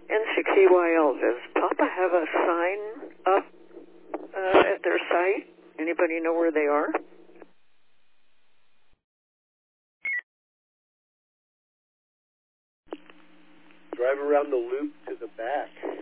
N6EYL, does Papa have a sign up at their site? Anybody know where they are? Drive around the loop to the back.